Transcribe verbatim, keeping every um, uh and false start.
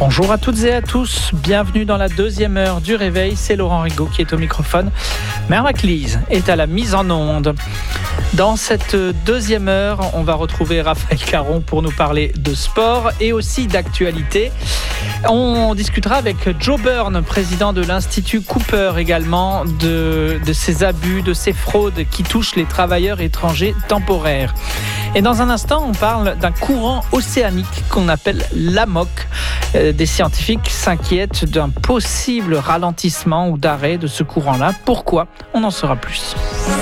Bonjour à toutes et à tous, bienvenue dans la deuxième heure du réveil, c'est Laurent Rigaud qui est au microphone. Mère Maclise est à la mise en onde. Dans cette deuxième heure, on va retrouver Raphaël Caron pour nous parler de sport et aussi d'actualité. On discutera avec Joe Byrne, président de l'Institut Cooper également, de, de ces abus, de ces fraudes qui touchent les travailleurs étrangers temporaires. Et dans un instant, on parle d'un courant océanique qu'on appelle l'A M O C. Euh, des scientifiques s'inquiètent d'un possible ralentissement ou d'arrêt de ce courant-là. Pourquoi ? On en saura plus.